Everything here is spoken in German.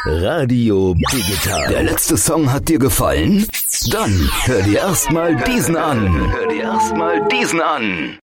Radio Digital. Der letzte Song hat dir gefallen? Dann hör dir erstmal diesen an.